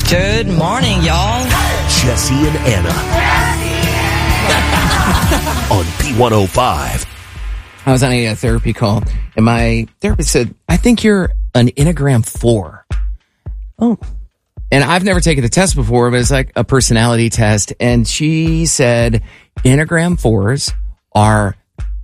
Good morning, y'all. Jesse and Anna. On B105. I was on a therapy call, and my therapist said, I think you're an Enneagram 4. Oh. And I've never taken the test before, but it's like a personality test. And she said Enneagram 4s are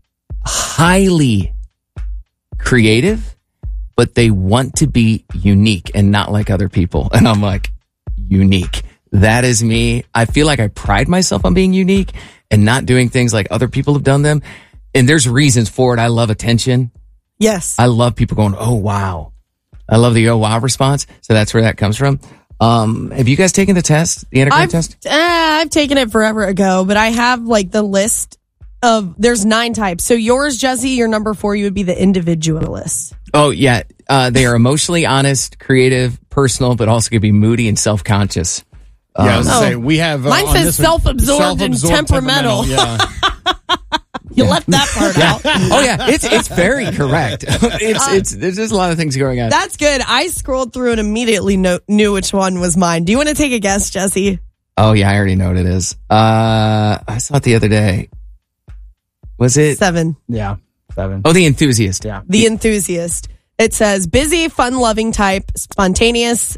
highly creative, but they want to be unique and not like other people. And I'm like, unique. That is me. I feel like I pride myself on being unique and not doing things like other people have done them. And there's reasons for it. I love attention. Yes. I love people going, oh, wow. I love the oh, wow response. So that's where that comes from. Have you guys taken the test, the Enneagram test? I've taken it forever ago, but I have like the list of, there's 9 types. So yours, Jesse, your number 4, you would be the individualist. Oh, yeah. They are emotionally honest, creative, personal, but also could be moody and self-conscious. I was going to say, we have... mine says self-absorbed and temperamental. Yeah. You left that part out. Oh, yeah. It's very correct. There's just a lot of things going on. That's good. I scrolled through and immediately knew which one was mine. Do you want to take a guess, Jesse? Oh, yeah. I already know what it is. I saw it the other day. Was it? 7. Yeah, 7. Oh, the enthusiast. Yeah. The enthusiast. It says busy, fun-loving type, spontaneous,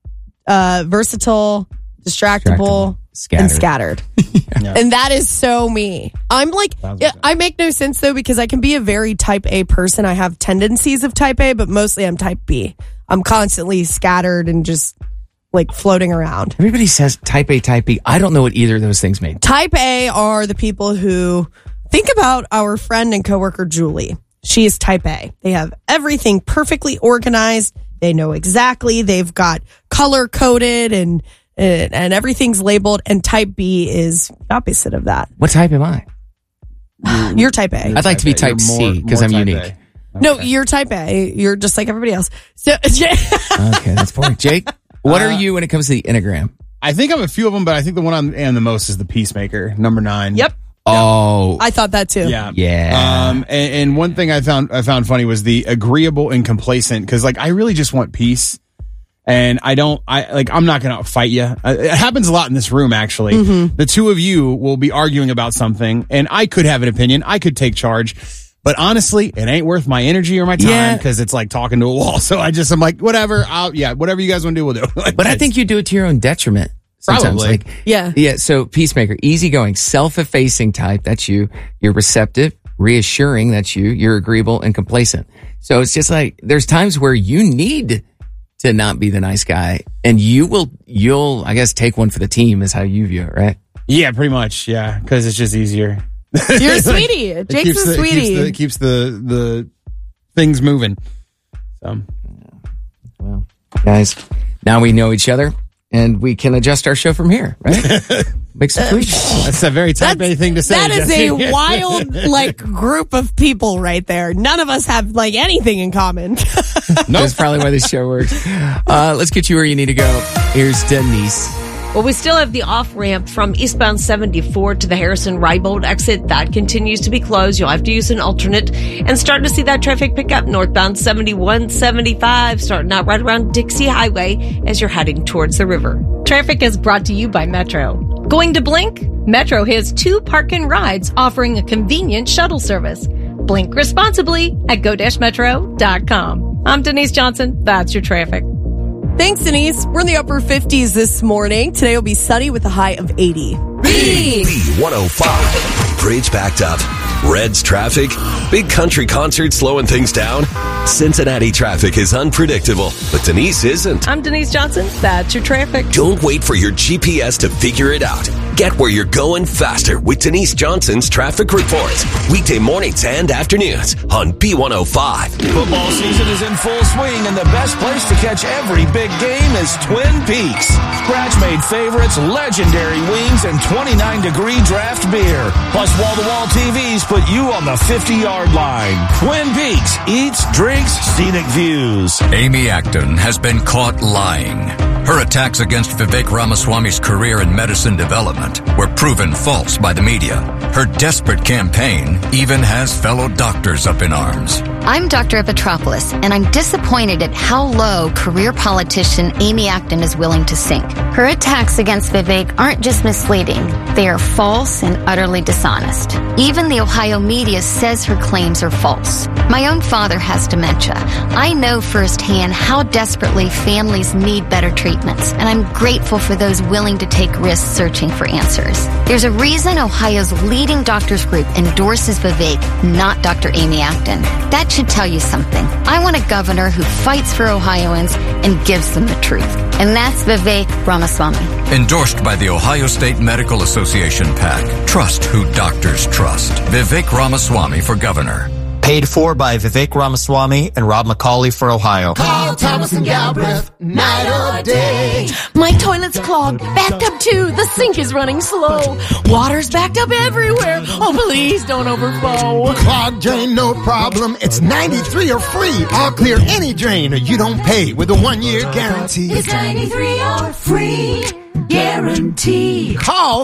versatile, distractible, and scattered. Yeah. And that is so me. I'm like, I make no sense though, because I can be a very type A person. I have tendencies of type A, but mostly I'm type B. I'm constantly scattered and just like floating around. Everybody says type A, type B. I don't know what either of those things mean. Type A are the people who think about our friend and coworker, Julie. She is type A. They have everything perfectly organized. They know exactly. They've got color coded and everything's labeled. And type B is the opposite of that. What type am I? You're type A. I'd like to be type C because I'm unique. Okay. No, you're type A. You're just like everybody else. So, okay, that's boring. Jake, what are you when it comes to the Enneagram? I think I'm a few of them, but I think the one I'm and the most is the Peacemaker, number 9. Yep. Oh, I thought that too. Yeah. And one thing I found funny was the agreeable and complacent, because like I really just want peace, and I'm not gonna fight you. It happens a lot in this room, actually. Mm-hmm. The two of you will be arguing about something, and I could have an opinion. I could take charge, but honestly, it ain't worth my energy or my time, because it's like talking to a wall. So I'm like, whatever. Whatever you guys want to do, we'll do. But I think you do it to your own detriment. Sometimes. Probably. Yeah. So peacemaker, easygoing, self-effacing type. That's you. You're receptive, reassuring. That's you. You're agreeable and complacent. So it's just like, there's times where you need to not be the nice guy, and you'll, I guess, take one for the team is how you view it, right? Yeah, pretty much. Yeah. Because it's just easier. You're a sweetie. Jake's a sweetie. It keeps the things moving. So, well, guys, now we know each other. And we can adjust our show from here, right? Make some tweaks. That's a very type A thing to say. That is Jesse. a wild, group of people right there. None of us have, anything in common. That's probably why this show works. Let's get you where you need to go. Here's Denise. Well, we still have the off-ramp from eastbound 74 to the Harrison-Rybold exit. That continues to be closed. You'll have to use an alternate. And starting to see that traffic pick up northbound 71, 75, starting out right around Dixie Highway as you're heading towards the river. Traffic is brought to you by Metro. Going to Blink? Metro has 2 park-and-rides offering a convenient shuttle service. Blink responsibly at go-metro.com. I'm Denise Johnson. That's your traffic. Thanks, Denise. We're in the upper 50s this morning. Today will be sunny with a high of 80. B105. Bridge backed up. Reds traffic. Big country concert slowing things down. Cincinnati traffic is unpredictable, but Denise isn't. I'm Denise Johnson. That's your traffic. Don't wait for your GPS to figure it out. Get where you're going faster with Denise Johnson's traffic reports. Weekday mornings and afternoons on B105. Football season is in full swing, and the best place to catch every big game is Twin Peaks. Scratch-made favorites, legendary wings, and 29-degree draft beer. Plus wall-to-wall TVs put you on the 50-yard line. Twin Peaks eats, drinks, scenic views. Amy Acton has been caught lying. Her attacks against Vivek Ramaswamy's career in medicine development were proven false by the media. Her desperate campaign even has fellow doctors up in arms. I'm Dr. Epitropoulos, and I'm disappointed at how low career politician Amy Acton is willing to sink. Her attacks against Vivek aren't just misleading. They are false and utterly dishonest. Even the Ohio media says her claims are false. My own father has dementia. I know firsthand how desperately families need better treatments, and I'm grateful for those willing to take risks searching for answers. There's a reason Ohio's leading doctors group endorses Vivek, not Dr. Amy Acton. That should tell you something. I want a governor who fights for Ohioans and gives them the truth. And that's Vivek Ramaswamy. Endorsed by the Ohio State Medical Association PAC. Trust who doctors trust. Vivek Ramaswamy for governor. Paid for by Vivek Ramaswamy and Rob McCauley for Ohio. Call Thomas and Galbraith, night or day. My toilet's clogged, backed up too. The sink is running slow. Water's backed up everywhere. Oh, please don't overflow. Clogged drain, no problem. It's 93 or free. I'll clear any drain or you don't pay with a 1-year guarantee. It's 93 or free guarantee. Call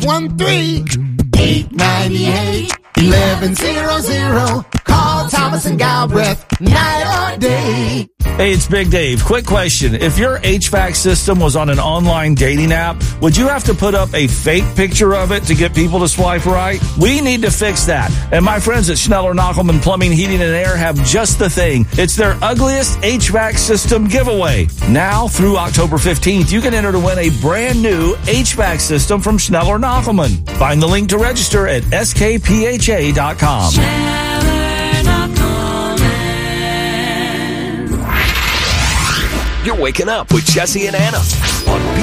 513-898-1100. Call Thomas and Galbraith, night or day. Hey, it's Big Dave. Quick question. If your HVAC system was on an online dating app, would you have to put up a fake picture of it to get people to swipe right? We need to fix that. And my friends at Schneller Knockelman Plumbing, Heating, and Air have just the thing. It's their ugliest HVAC system giveaway. Now, through October 15th, you can enter to win a brand new HVAC system from Schneller Knockelman. Find the link to register at skpha.com. You're waking up with Jesse and Anna on